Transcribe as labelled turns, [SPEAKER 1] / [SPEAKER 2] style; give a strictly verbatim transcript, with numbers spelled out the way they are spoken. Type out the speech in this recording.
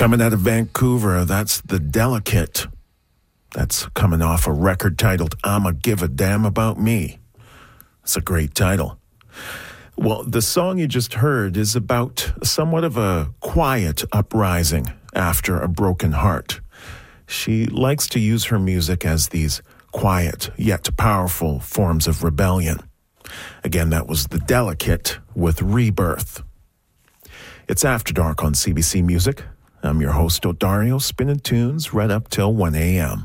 [SPEAKER 1] Coming out of Vancouver, that's The Delicate. That's coming off a record titled I'ma Give a Damn About Me. It's a great title. Well, the song you just heard is about somewhat of a quiet uprising after a broken heart. She likes to use her music as these quiet yet powerful forms of rebellion. Again, that was The Delicate with Rebirth. It's After Dark on C B C Music. I'm your host, Odario, spinning tunes right up till one a.m.